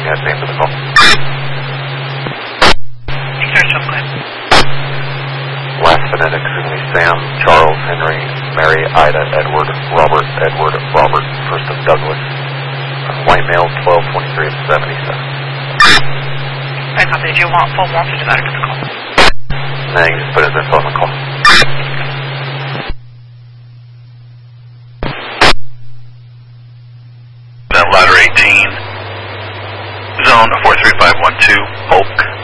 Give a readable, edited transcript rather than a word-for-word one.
guys' name for the call. Last phonetic, Sunni Sam, Charles, Henry, Mary, Ida, Edward, Robert, first of Douglas. White male, 1223 to 77. I copy. Did you want full warmth or just the call? No, you just put his info on the call. Ladder 18, zone 43512, Polk.